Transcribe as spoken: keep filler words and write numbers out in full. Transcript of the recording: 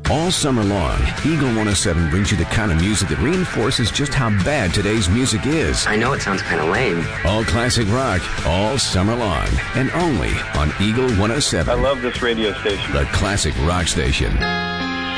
All summer long, Eagle one oh seven brings you the kind of music that reinforces just how bad today's music is. I know it sounds kind of lame. All classic rock, all summer long, and only on Eagle one oh seven. I love this radio station. The classic rock station.